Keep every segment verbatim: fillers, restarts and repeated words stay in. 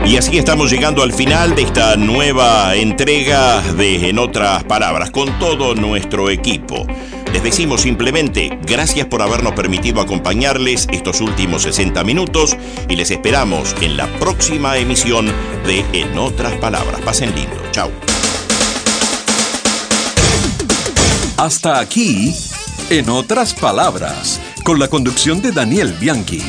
Y así estamos llegando al final de esta nueva entrega de En Otras Palabras, con todo nuestro equipo. Les decimos simplemente gracias por habernos permitido acompañarles estos últimos sesenta minutos y les esperamos en la próxima emisión de En Otras Palabras. Pasen lindo. Chao. Hasta aquí, En Otras Palabras, con la conducción de Daniel Bianchi.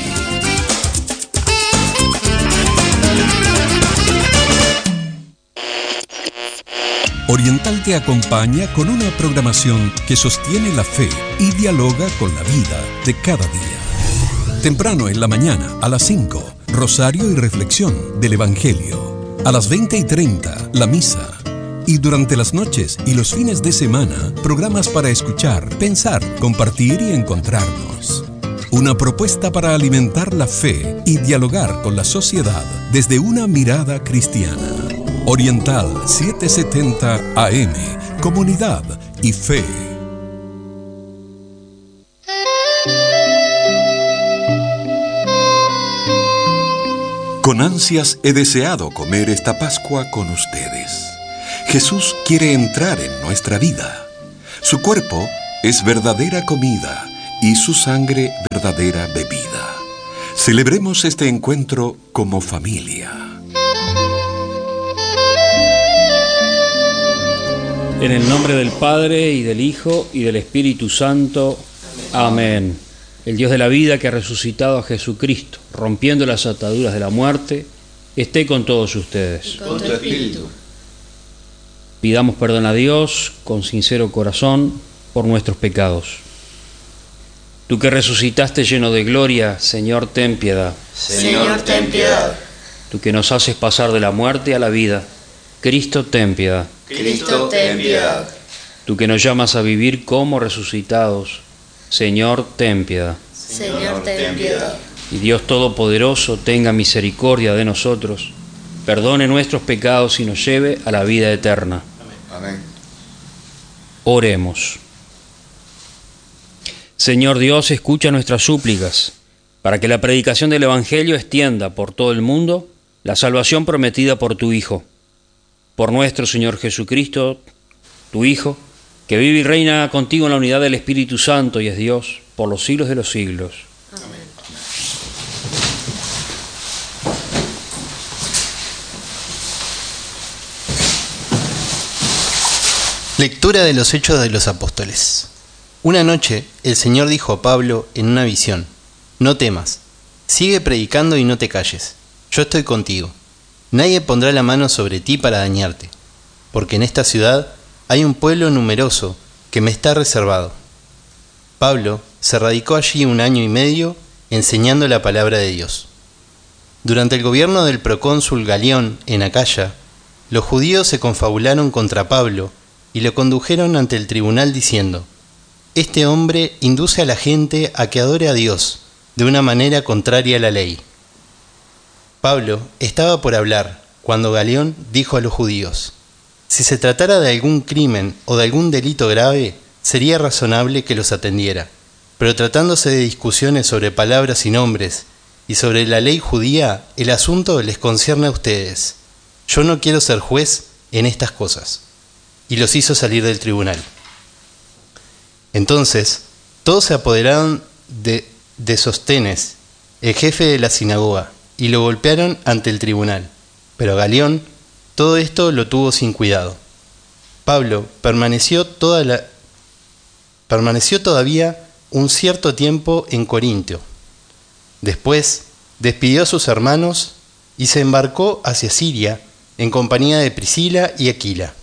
Oriental te acompaña con una programación que sostiene la fe y dialoga con la vida de cada día. Temprano en la mañana, a las cinco, Rosario y Reflexión del Evangelio. A las veinte y treinta, la misa. Y durante las noches y los fines de semana, programas para escuchar, pensar, compartir y encontrarnos. Una propuesta para alimentar la fe y dialogar con la sociedad desde una mirada cristiana. Oriental setecientos setenta A M, Comunidad y Fe. Con ansias he deseado comer esta Pascua con ustedes. Jesús quiere entrar en nuestra vida. Su cuerpo es verdadera comida y su sangre verdadera bebida. Celebremos este encuentro como familia. En el nombre del Padre, y del Hijo, y del Espíritu Santo. Amén. El Dios de la vida, que ha resucitado a Jesucristo, rompiendo las ataduras de la muerte, esté con todos ustedes. Con tu espíritu. Pidamos perdón a Dios con sincero corazón por nuestros pecados. Tú que resucitaste lleno de gloria, Señor, ten piedad. Señor, ten piedad. Tú que nos haces pasar de la muerte a la vida, Cristo, ten piedad. Cristo, ten piedad. Tú que nos llamas a vivir como resucitados, Señor, ten piedad. Señor, ten piedad. Y Dios Todopoderoso tenga misericordia de nosotros, perdone nuestros pecados y nos lleve a la vida eterna. Amén. Oremos. Señor Dios, escucha nuestras súplicas, para que la predicación del Evangelio extienda por todo el mundo la salvación prometida por tu Hijo. Por nuestro Señor Jesucristo, tu Hijo, que vive y reina contigo en la unidad del Espíritu Santo y es Dios por los siglos de los siglos. Amén. Lectura de los Hechos de los Apóstoles. Una noche el Señor dijo a Pablo en una visión: no temas, sigue predicando y no te calles, yo estoy contigo. Nadie pondrá la mano sobre ti para dañarte, porque en esta ciudad hay un pueblo numeroso que me está reservado. Pablo se radicó allí un año y medio enseñando la palabra de Dios. Durante el gobierno del procónsul Galión en Acaya, los judíos se confabularon contra Pablo y lo condujeron ante el tribunal diciendo: este hombre induce a la gente a que adore a Dios de una manera contraria a la ley. Pablo estaba por hablar cuando Galión dijo a los judíos: si se tratara de algún crimen o de algún delito grave, sería razonable que los atendiera, pero tratándose de discusiones sobre palabras y nombres y sobre la ley judía, el asunto les concierne a ustedes. Yo no quiero ser juez en estas cosas. Y los hizo salir del tribunal. Entonces todos se apoderaron de, de Sóstenes, el jefe de la sinagoga, y lo golpearon ante el tribunal. Pero Galión todo esto lo tuvo sin cuidado. Pablo permaneció, toda la, permaneció todavía un cierto tiempo en Corinto. Después despidió a sus hermanos y se embarcó hacia Siria en compañía de Priscila y Aquila.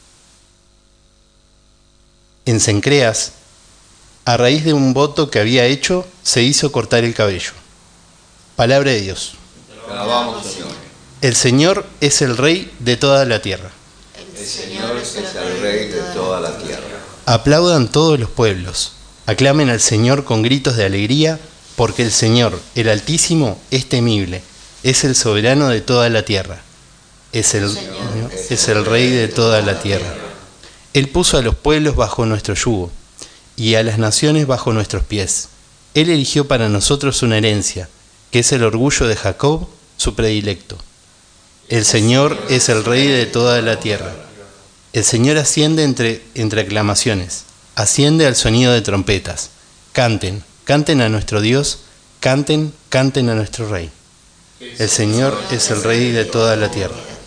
En Cencreas, a raíz de un voto que había hecho, se hizo cortar el cabello. Palabra de Dios. Te alabamos, Señor. El Señor es el Rey de toda la tierra. El Señor es el Rey de toda la tierra. Aplaudan todos los pueblos. Aclamen al Señor con gritos de alegría, porque el Señor, el Altísimo, es temible. Es el soberano de toda la tierra. Es el, Señor, es el Rey de toda la tierra. Él puso a los pueblos bajo nuestro yugo y a las naciones bajo nuestros pies. Él eligió para nosotros una herencia, que es el orgullo de Jacob, su predilecto. El Señor es el Rey de toda la tierra. El Señor asciende entre, entre aclamaciones, asciende al sonido de trompetas. Canten, canten a nuestro Dios, canten, canten a nuestro Rey. El Señor es el Rey de toda la tierra.